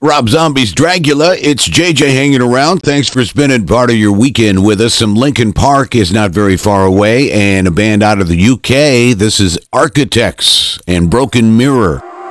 Rob Zombie's Dracula. It's JJ hanging around. Thanks for spending part of your weekend with us. Some Linkin Park is not very far away, and a band out of the UK. This is Architects and Broken Mirror.